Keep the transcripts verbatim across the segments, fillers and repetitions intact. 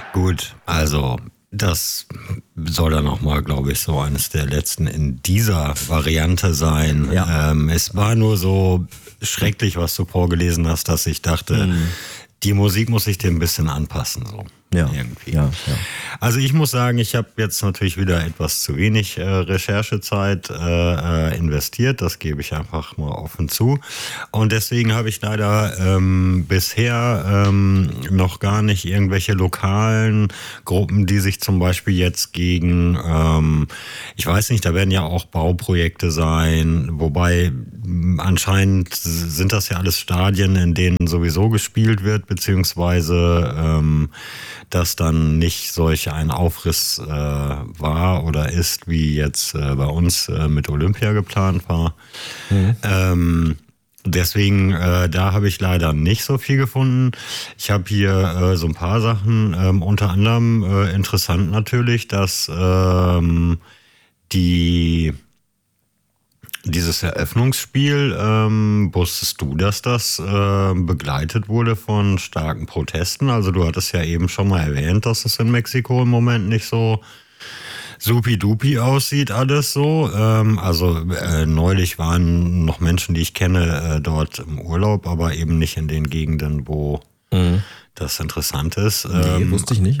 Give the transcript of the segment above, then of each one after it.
Gut, also das soll dann nochmal, glaube ich, so eines der letzten in dieser Variante sein. Ja. Ähm, es war nur so schrecklich, was du vorgelesen hast, dass ich dachte, Mhm. die Musik muss ich dir ein bisschen anpassen, so. Ja, Irgendwie. ja, ja. Also ich muss sagen, ich habe jetzt natürlich wieder etwas zu wenig äh, Recherchezeit äh, äh, investiert, das gebe ich einfach mal offen zu. Und deswegen habe ich leider ähm, bisher ähm, noch gar nicht irgendwelche lokalen Gruppen, die sich zum Beispiel jetzt gegen, ähm, ich weiß nicht, da werden ja auch Bauprojekte sein, wobei mh, anscheinend sind das ja alles Stadien, in denen sowieso gespielt wird, beziehungsweise ähm, dass dann nicht solch ein Aufriss äh, war oder ist, wie jetzt äh, bei uns äh, mit Olympia geplant war. Mhm. Ähm, deswegen, äh, da habe ich leider nicht so viel gefunden. Ich habe hier äh, so ein paar Sachen, ähm, unter anderem äh, interessant natürlich, dass ähm, die Dieses Eröffnungsspiel, ähm, wusstest du, dass das äh, begleitet wurde von starken Protesten? Also du hattest ja eben schon mal erwähnt, dass es in Mexiko im Moment nicht so supi-dupi aussieht alles so. Ähm, also äh, neulich waren noch Menschen, die ich kenne, äh, dort im Urlaub, aber eben nicht in den Gegenden, wo mhm. das interessant ist. Nee, ähm, wusste ich nicht.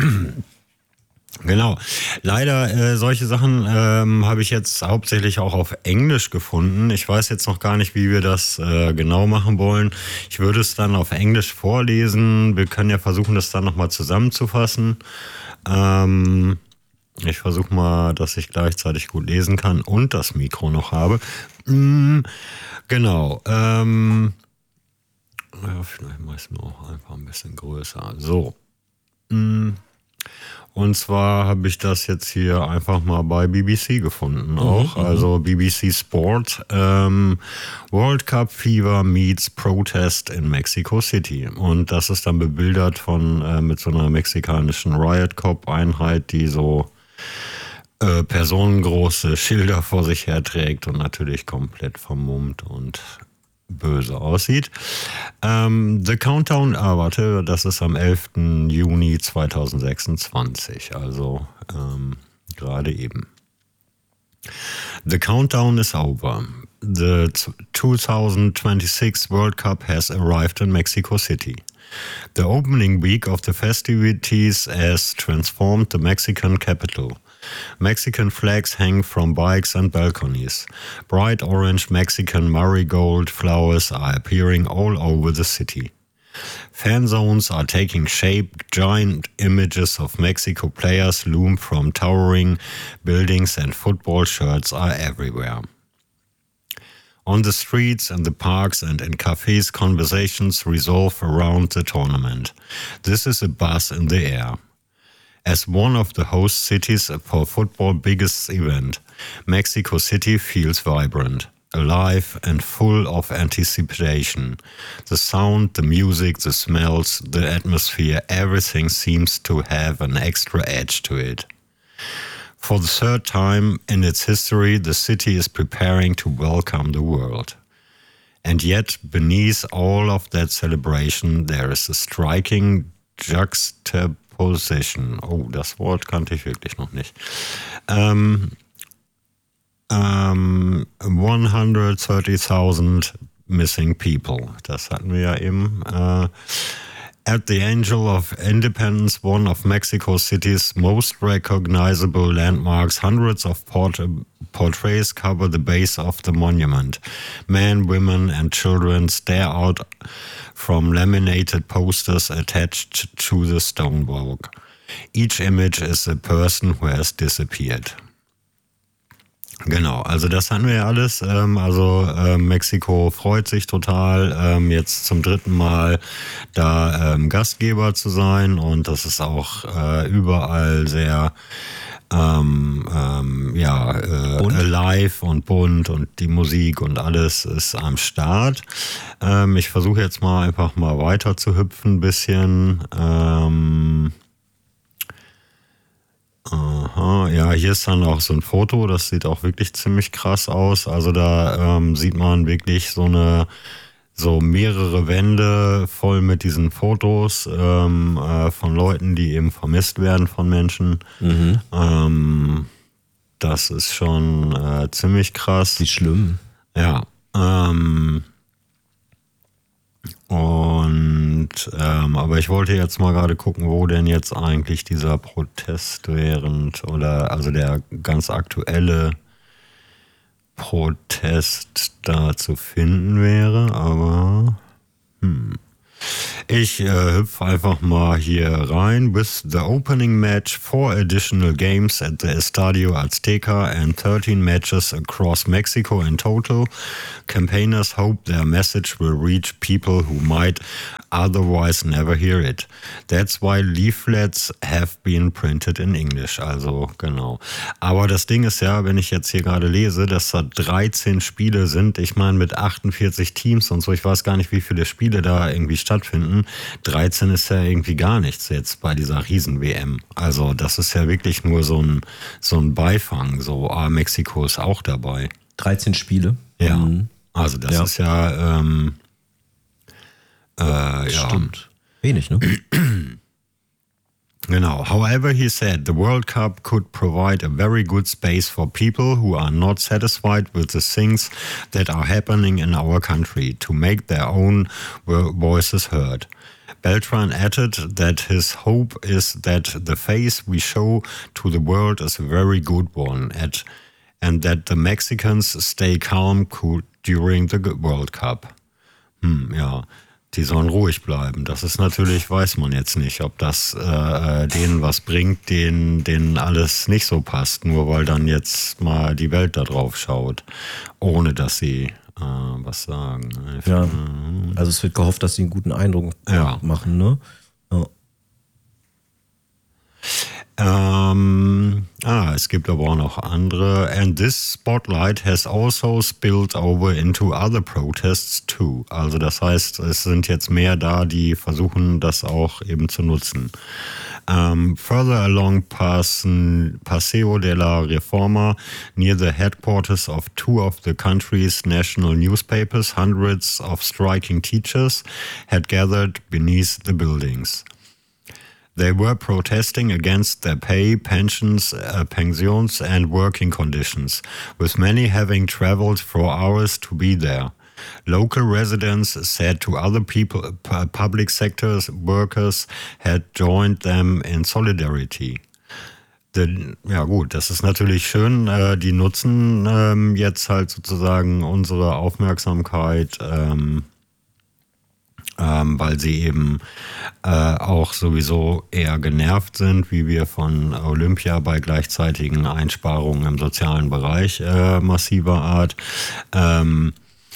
Genau. Leider äh, solche Sachen ähm, habe ich jetzt hauptsächlich auch auf Englisch gefunden. Ich weiß jetzt noch gar nicht, wie wir das äh, genau machen wollen. Ich würde es dann auf Englisch vorlesen. Wir können ja versuchen, das dann nochmal zusammenzufassen. Ähm, ich versuche mal, dass ich gleichzeitig gut lesen kann und das Mikro noch habe. Mm, genau. Ähm, ja, vielleicht mache ich es noch einfach ein bisschen größer. So. Mm. Und zwar habe ich das jetzt hier einfach mal bei B B C gefunden auch. Mhm, also B B C Sport. Ähm, World Cup Fever meets Protest in Mexico City. Und das ist dann bebildert von äh, mit so einer mexikanischen Riot Cop Einheit, die so äh, personengroße Schilder vor sich herträgt und natürlich komplett vermummt und böse aussieht. Ähm, The Countdown, ah, warte, das ist am elften Juni zweitausendsechsundzwanzig, also ähm, gerade eben. The countdown is over. The twenty twenty-six World Cup has arrived in Mexico City. The opening week of the festivities has transformed the Mexican capital. Mexican flags hang from bikes and balconies. Bright orange Mexican marigold flowers are appearing all over the city. Fan zones are taking shape. Giant images of Mexico players loom from towering buildings and football shirts are everywhere. On the streets, in the parks and in cafes, conversations revolve around the tournament. This is a buzz in the air. As one of the host cities for football's biggest event, Mexico City feels vibrant, alive and full of anticipation. The sound, the music, the smells, the atmosphere, everything seems to have an extra edge to it. For the third time in its history, the city is preparing to welcome the world. And yet, beneath all of that celebration, there is a striking juxtaposition. Position. Oh, das Wort kannte ich wirklich noch nicht. Um, um, one hundred thirty thousand missing people. Das hatten wir ja eben. Uh, at the Angel of Independence, one of Mexico City's most recognizable landmarks, hundreds of port- portraits cover the base of the monument. Men, women, and children stare out from laminated posters attached to the stonework. Each image is a person who has disappeared. Genau, also das hatten wir ja alles. Ähm, also ähm, Mexiko freut sich total, ähm, jetzt zum dritten Mal da ähm, Gastgeber zu sein, und das ist auch äh, überall sehr ähm, ähm, ja, äh, live und bunt, und die Musik und alles ist am Start. Ähm, ich versuche jetzt mal einfach mal weiter zu hüpfen ein bisschen. Ähm, Aha, ja, hier ist dann auch so ein Foto, das sieht auch wirklich ziemlich krass aus. Also da ähm, sieht man wirklich so eine so mehrere Wände voll mit diesen Fotos ähm, äh, von Leuten, die eben vermisst werden von Menschen. Mhm. Ähm, das ist schon äh, ziemlich krass. Wie schlimm. Ja. Ähm, und ähm, aber ich wollte jetzt mal gerade gucken, wo denn jetzt eigentlich dieser Protest während oder also der ganz aktuelle Protest da zu finden wäre, aber hm. Ich äh, hüpfe einfach mal hier rein. With the opening match, four additional games at the Estadio Azteca and thirteen matches across Mexico in total, campaigners hope their message will reach people who might otherwise never hear it. That's why leaflets have been printed in English. Also genau. Aber das Ding ist ja, wenn ich jetzt hier gerade lese, dass da dreizehn Spiele sind. Ich meine mit achtundvierzig Teams und so. Ich weiß gar nicht, wie viele Spiele da irgendwie stattfinden. dreizehn ist ja irgendwie gar nichts jetzt bei dieser Riesen-W M. Also das ist ja wirklich nur so ein, so ein Beifang. So, ah, Mexiko ist auch dabei. dreizehn Spiele? Ja, mhm. also das ja. ist ja... Ähm, äh, ja. Stimmt. Wenig, ne? Genau. However, he said the World Cup could provide a very good space for people who are not satisfied with the things that are happening in our country to make their own voices heard. Beltran added that his hope is that the face we show to the world is a very good one at, and that the Mexicans stay calm during the World Cup. Hm, ja. Die sollen ruhig bleiben. Das ist natürlich, weiß man jetzt nicht, ob das äh, denen was bringt, denen, denen alles nicht so passt, nur weil dann jetzt mal die Welt da drauf schaut, ohne dass sie äh, was sagen. Ja, also es wird gehofft, dass sie einen guten Eindruck ja. machen, ne? Ja. Ähm, ah, es gibt aber auch noch andere. And this spotlight has also spilled over into other protests too. Also das heißt, es sind jetzt mehr da, die versuchen, das auch eben zu nutzen. Um, further along Pasen, Paseo de la Reforma, near the headquarters of two of the country's national newspapers, hundreds of striking teachers had gathered beneath the buildings. They were protesting against their pay, pensions, uh, pensions and working conditions, with many having traveled for hours to be there. Local residents said to other people, public sector workers had joined them in solidarity. The, ja gut, das ist natürlich schön. Äh, die nutzen ähm, jetzt halt sozusagen unsere Aufmerksamkeit, ähm, Ähm, weil sie eben äh, auch sowieso eher genervt sind, wie wir von Olympia bei gleichzeitigen Einsparungen im sozialen Bereich äh, massiver Art. Ähm,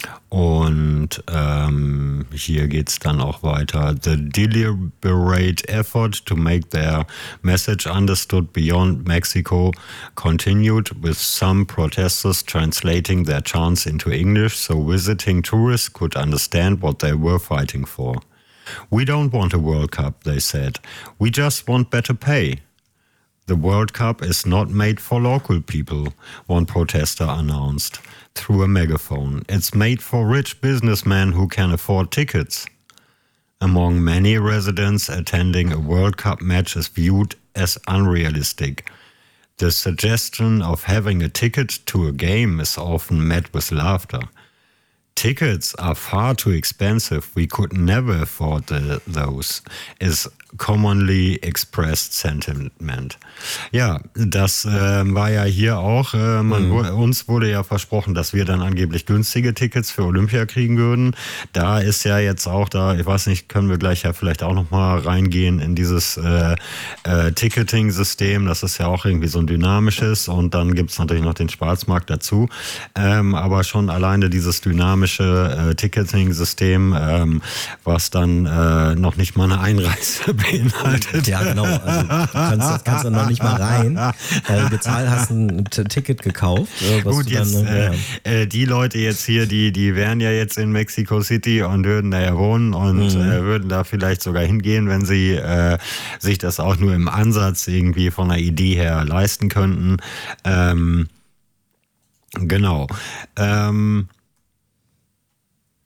und ähm, hier geht's dann auch weiter. The deliberate effort to make their message understood beyond Mexico continued, with some protesters translating their chants into English so visiting tourists could understand what they were fighting for. We don't want a World Cup, they said. We just want better pay. The World Cup is not made for local people, one protester announced through a megaphone. It's made for rich businessmen who can afford tickets. Among many residents, attending a World Cup match is viewed as unrealistic. The suggestion of having a ticket to a game is often met with laughter. Tickets are far too expensive. We could never afford the, those, is commonly expressed sentiment. Ja, das äh, war ja hier auch, äh, man, mhm. uns wurde ja versprochen, dass wir dann angeblich günstige Tickets für Olympia kriegen würden. Da ist ja jetzt auch da, ich weiß nicht, können wir gleich ja vielleicht auch nochmal reingehen in dieses äh, äh, Ticketing-System. Das ist ja auch irgendwie so ein dynamisches und dann gibt es natürlich noch den Schwarzmarkt dazu. Ähm, aber schon alleine dieses dynamische äh, Ticketing-System, ähm, was dann äh, noch nicht mal eine Einreise beinhaltet. Ja, genau. Also du kannst, kannst dann noch nicht mal rein. Äh, bezahlt, hast ein T- Ticket gekauft. Äh, was Gut, du jetzt dann, äh, ja. äh, die Leute jetzt hier, die, die wären ja jetzt in Mexico City und würden da ja wohnen und mhm. äh, würden da vielleicht sogar hingehen, wenn sie äh, sich das auch nur im Ansatz irgendwie von der Idee her leisten könnten. Ähm, genau. Ähm,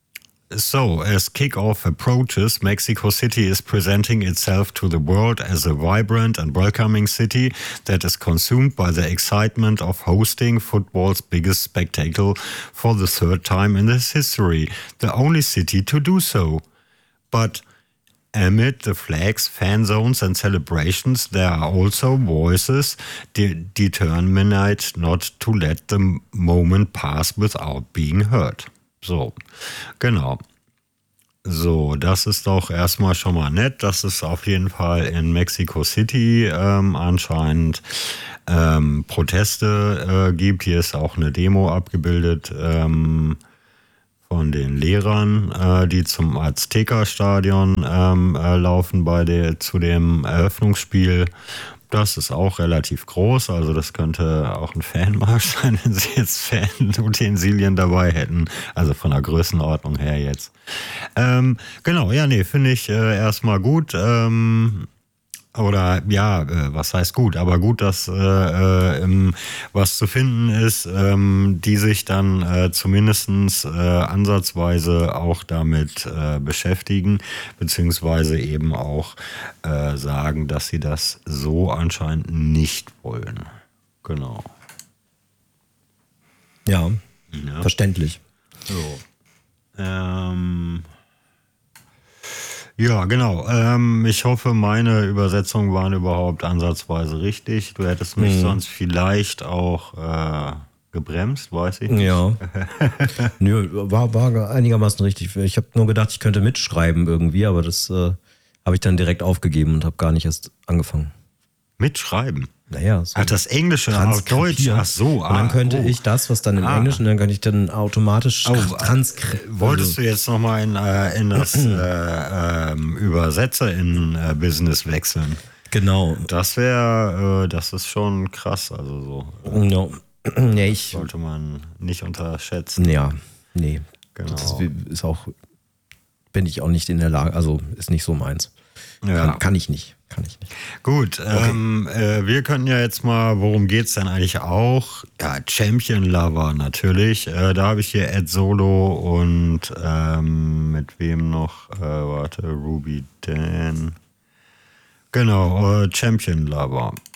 So, as kickoff approaches, Mexico City is presenting itself to the world as a vibrant and welcoming city that is consumed by the excitement of hosting football's biggest spectacle for the third time in its history, the only city to do so. But amid the flags, fan zones and celebrations, there are also voices de- determined not to let the moment pass without being heard. So, genau. So, das ist doch erstmal schon mal nett, dass es auf jeden Fall in Mexico City ähm, anscheinend ähm, Proteste äh, gibt. Hier ist auch eine Demo abgebildet ähm, von den Lehrern, äh, die zum Azteca-Stadion ähm, äh, laufen bei der, zu dem Eröffnungsspiel. Das ist auch relativ groß, also das könnte auch ein Fanmarsch sein, wenn sie jetzt Fanutensilien dabei hätten. Also von der Größenordnung her jetzt. Ähm, genau, ja, nee, finde ich äh, erstmal gut. Ähm, oder ja, äh, was heißt gut? Aber gut, dass äh, äh, im, was zu finden ist, ähm, die sich dann äh, zumindest äh, ansatzweise auch damit äh, beschäftigen, beziehungsweise eben auch äh, sagen, dass sie das so anscheinend nicht wollen. Genau. Ja, Ja. verständlich. So. Ähm. Ja, genau. Ähm, ich hoffe, meine Übersetzungen waren überhaupt ansatzweise richtig. Du hättest mich Mhm. sonst vielleicht auch äh, gebremst, weiß ich nicht. Ja. Nö, war, war einigermaßen richtig. Ich habe nur gedacht, ich könnte mitschreiben irgendwie, aber das äh, habe ich dann direkt aufgegeben und habe gar nicht erst angefangen. Mitschreiben? Naja, so Ach, das Englische auf Deutsch. Ach so. und dann ah, könnte oh. ich das, was dann im Ah. Englischen, dann könnte ich dann automatisch Oh, transkribieren. Wolltest du jetzt nochmal in, äh, in das äh, ähm, Übersetzer-in-Business wechseln? Genau. Das wäre, äh, das ist schon krass. Also so. Äh, No. Nee, ich. sollte man nicht unterschätzen. Ja, nee. Genau. Das ist auch, bin ich auch nicht in der Lage, also ist nicht so meins. Ja. Kann, kann ich nicht. Kann ich nicht. Gut, ähm, äh, wir können ja jetzt mal, worum geht's denn eigentlich auch? Ja, Champion Lover natürlich. Äh, da habe ich hier Ed Solo und ähm, mit wem noch? Äh, warte, Ruby Dan. Genau, äh, Champion Lover.